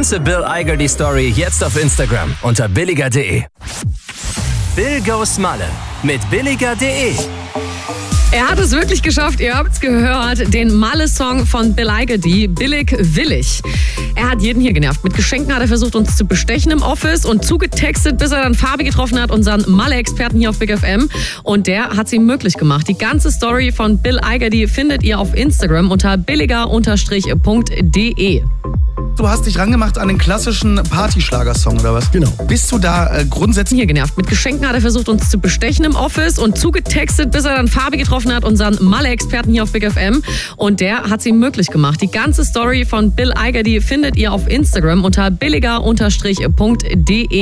ganze Bill Igerty Story jetzt auf Instagram unter billiger.de. Bill goes Malle mit billiger.de. Er hat es wirklich geschafft, ihr habt es gehört, den Malle-Song von Bill Igerty, Billig Willig. Er hat jeden hier genervt. Mit Geschenken hat er versucht, uns zu bestechen im Office und zugetextet, bis er dann Fabi getroffen hat, unseren Malle-Experten hier auf Big FM. Und der hat es ihm möglich gemacht. Die ganze Story von Bill Igerty findet ihr auf Instagram unter billiger_.de. Du hast dich rangemacht an den klassischen Partyschlagersong, oder was? Genau. Bist du da grundsätzlich... Hier genervt. Mit Geschenken hat er versucht, uns zu bestechen im Office und zugetextet, bis er dann Fabi getroffen hat, unseren Malle-Experten hier auf Big FM. Und der hat es ihm möglich gemacht. Die ganze Story von Bill Igerty findet ihr auf Instagram unter billiger_.de.